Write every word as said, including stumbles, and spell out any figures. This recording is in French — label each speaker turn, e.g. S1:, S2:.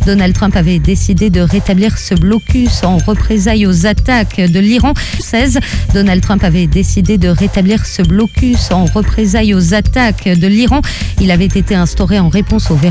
S1: Donald Trump avait décidé de rétablir ce blocus en représailles aux attaques de l'Iran. seize. Donald Trump avait décidé de rétablir ce blocus en représailles aux attaques de l'Iran. Il avait été instauré en réponse au